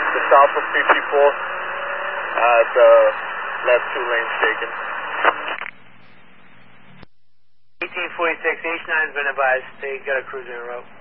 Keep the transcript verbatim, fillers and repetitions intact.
the south of fifty-fourth, uh, the left two lanes taken. eighteen forty-six, H nine's been advised. They got a cruiser in a row.